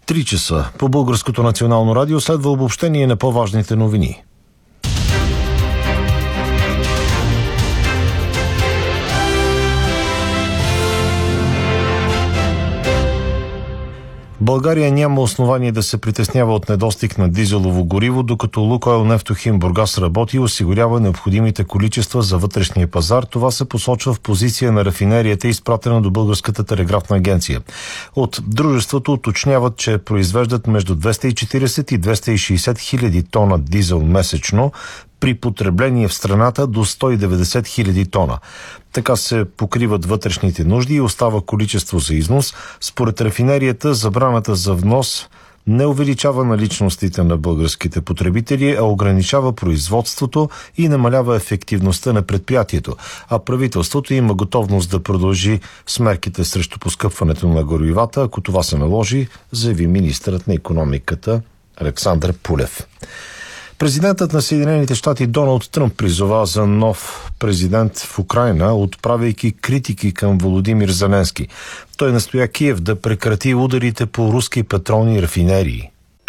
3 часа. По Българското национално радио следва обобщение на по-важните новини. България няма основание да се притеснява от недостиг на дизелово гориво, докато Лукойл Нефтохим Бургас работи и осигурява необходимите количества за вътрешния пазар. Това се посочва в позиция на рафинерията, изпратена до Българската телеграфна агенция. От дружеството уточняват, че произвеждат между 240 и 260 хиляди тона дизел месечно, при потребление в страната до 190 хиляди тона. Така се покриват вътрешните нужди и остава количество за износ. Според рафинерията, забраната за внос не увеличава наличностите на българските потребители, а ограничава производството и намалява ефективността на предприятието. А правителството има готовност да продължи с мерките срещу поскъпването на горивата, ако това се наложи, заяви министърът на икономиката Александър Пулев. Президентът на Съединените щати Доналд Тръмп призова за нов президент в Украйна, отправяйки критики към Володимир Зеленски. Той настоя Киев да прекрати ударите по руски петролни рафинерии.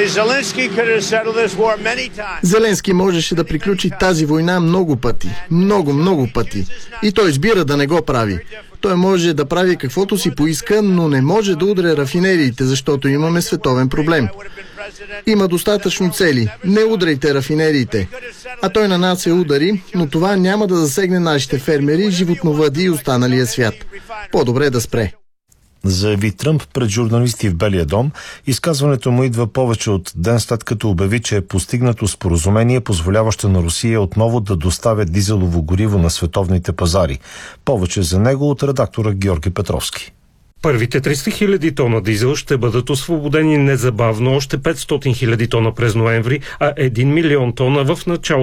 Зеленски можеше да приключи тази война много пъти. Много пъти. И той избира да не го прави. Той може да прави каквото си поиска, но не може да удря рафинериите, защото имаме световен проблем. Има достатъчно цели. Не удряйте рафинериите. А той нанася удари, но това няма да засегне нашите фермери, животновъди и останалия свят. По-добре да спре. Заяви Тръмп пред журналисти в Белия дом. Изказването му идва повече от ден след като обяви, че е постигнато споразумение, позволяващо на Русия отново да доставя дизелово гориво на световните пазари. Повече за него от редактора Георги Петровски. Първите 300 хиляди тона дизел ще бъдат освободени незабавно, още 500 хиляди тона през ноември, а 1 милион тона в началото